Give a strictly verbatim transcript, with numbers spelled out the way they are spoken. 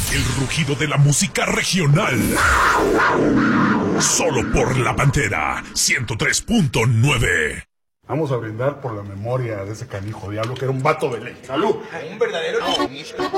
El rugido de la música regional. Solo por La Pantera ciento tres punto nueve. Vamos a brindar por la memoria de ese canijo diablo que era un vato de ley. ¡Salud! Un verdadero comunista.